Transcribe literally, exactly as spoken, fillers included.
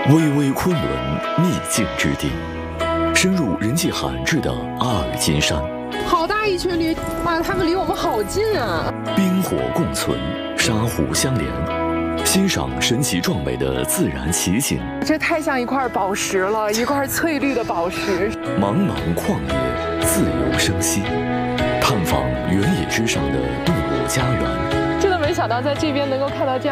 巍巍昆仑秘境之地，深入人迹罕至的阿尔金山， 好大一群驴，哇，它们离我们好近啊！ 冰火共存，沙湖相连，欣赏神奇壮美的自然奇景。 这太像一块宝石了，一块翠绿的宝石。 茫茫旷野，自由生息，探访原野之上的动物家园。 真的没想到在这边能够看到这样